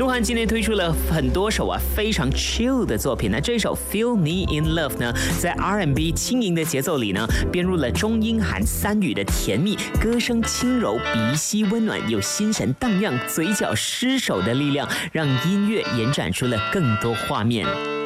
涵今天推出了很多首非常 chill 的作品。那这首 Feel Me In Love 呢，在 R&B 轻盈的节奏里呢，编入了中英韩3语的甜蜜，歌声轻柔，鼻息温暖，有心神荡漾，嘴角失手的力量，让音乐延展出了更多画面。